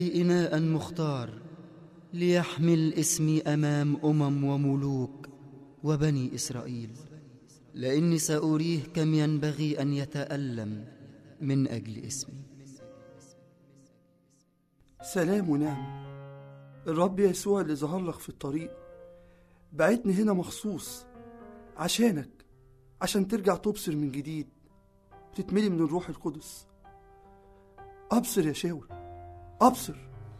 إناء مختار ليحمل اسمي أمام وملوك وبني إسرائيل، لأني سأريه كم ينبغي أن يتألم من أجل اسمي. سلام ونعم. الرب يسوع اللي ظهر لك في الطريق بعتني هنا مخصوص عشانك، عشان ترجع تبصر من جديد وتتملي من الروح القدس. أبصر يا شاول، أبصر.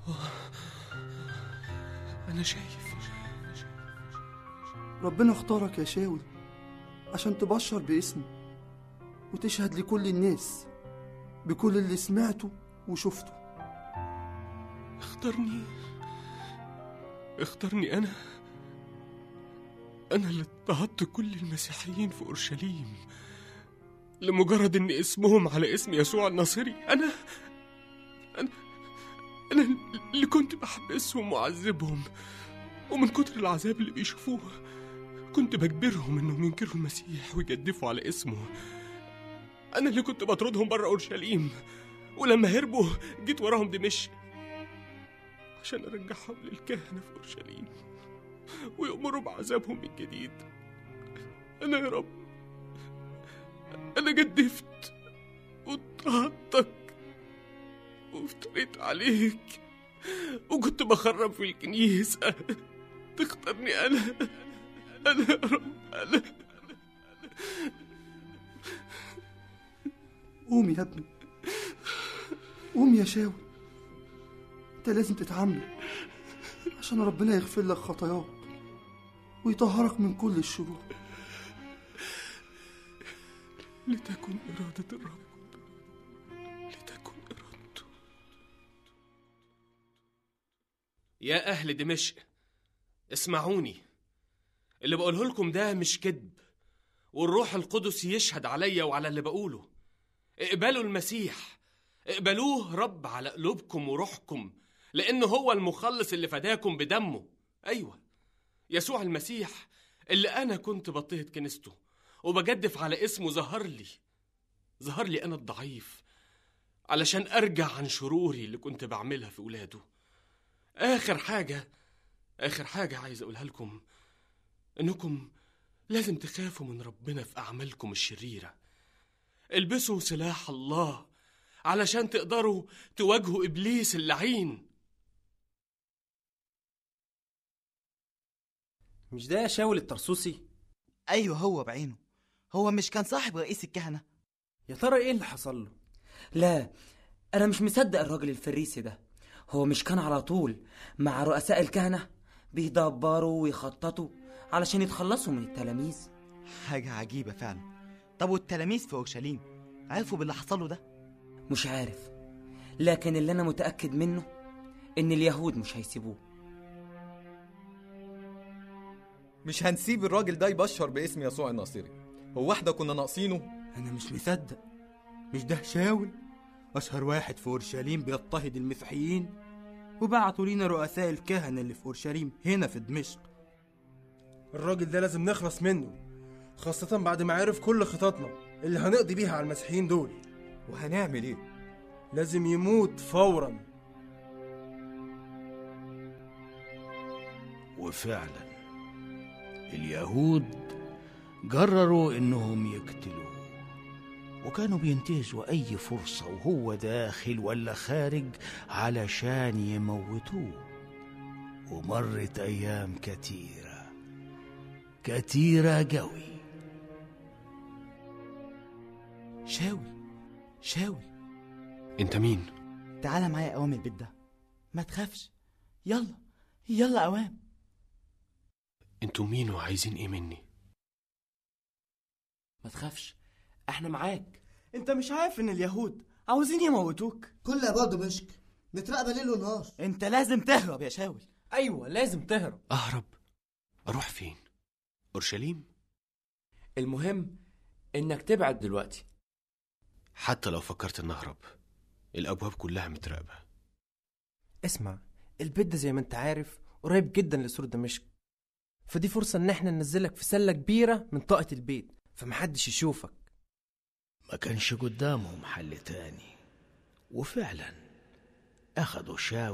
أنا شايف. ربنا اختارك يا شاول عشان تبشر باسمه وتشهد لكل الناس بكل اللي سمعته وشفته. اختارني أنا اللي اضطهدت كل المسيحيين في أورشليم لمجرد إن اسمهم على اسم يسوع الناصري. أنا اللي كنت بحبسهم وأعذبهم، ومن كتر العذاب اللي بيشوفوه كنت بجبرهم إنهم ينكروا المسيح ويجدفوا على اسمه. أنا اللي كنت بطردهم برا أورشليم، ولما هربوا جيت وراهم دمشق عشان أرجعهم للكهنة في أورشليم ويأمروا بعذابهم من جديد. أنا يا رب، أنا جدفت واضطهدتك وافتريت عليك وكنت بخرب في الكنيسة. تختارني أنا يا رب. أنا قوم يا ابني، قوم يا شاول. انت لازم تتعامل عشان ربنا يغفر لك خطاياك ويطهرك من كل الشرور. لتكن إرادة الرب، لتكن إرادته. يا أهل دمشق اسمعوني، اللي بقوله لكم ده مش كذب، والروح القدس يشهد عليا وعلى اللي بقوله. اقبلوا المسيح، اقبلوه رب على قلوبكم وروحكم، لأنه هو المخلص اللي فداكم بدمه. أيوة، يسوع المسيح اللي أنا كنت بضطهد كنيسته وبجدف على اسمه ظهر لي أنا الضعيف علشان أرجع عن شروري اللي كنت بعملها في ولاده. آخر حاجة عايز أقولها لكم، إنكم لازم تخافوا من ربنا في أعمالكم الشريرة. البسوا سلاح الله علشان تقدروا تواجهوا إبليس اللعين. مش ده شاول الطرسوسي؟ أيوه، هو بعينه. هو مش كان صاحب رئيس الكهنة؟ يا ترى ايه اللي حصل له؟ لا، انا مش مصدق الراجل الفريسي ده. هو مش كان على طول مع رؤساء الكهنة بيدبروا ويخططوا علشان يتخلصوا من التلاميذ؟ حاجة عجيبة فعلا. طب والتلاميذ في أورشليم عرفوا باللي حصله ده؟ مش عارف، لكن اللي انا متأكد منه ان اليهود مش هيسيبوه. مش هنسيب الراجل ده يبشر باسم يسوع الناصري. هو احنا كنا ناقصينه؟ انا مش مصدق. مش ده شاول اشهر واحد في اورشليم بيضطهد المسيحيين؟ وبعتوا لينا رؤساء الكهنة اللي في اورشليم هنا في دمشق. الراجل ده لازم نخلص منه، خاصة بعد ما عرف كل خططنا اللي هنقضي بيها على المسيحيين دول. وهنعمل ايه؟ لازم يموت فورا. وفعلا اليهود قرروا انهم يقتلوه، وكانوا بينتهزوا اي فرصة وهو داخل ولا خارج علشان يموتوه. ومرت ايام كتيرة قوي. شاول، انت مين؟ تعالى معايا قوام البيت ده، ما تخافش. يلا قوام. انتوا مين وعايزين ايه مني؟ ما تخافش، احنا معاك. انت مش عارف ان اليهود عاوزين يموتوك؟ كل ابواب دمشق متراقبه ليل ونهار. انت لازم تهرب يا شاول. ايوه، لازم تهرب. اهرب؟ اروح فين؟ اورشليم؟ المهم انك تبعد دلوقتي. حتى لو فكرت ان اهرب الابواب كلها متراقبه. اسمع، البيت ده زي ما انت عارف قريب جدا لسور دمشق، فدي فرصة ان احنا ننزلك في سلة كبيرة من طاقة البيت فمحدش يشوفك. ما كانش قدامهم حل تاني، وفعلا أخذوا شاول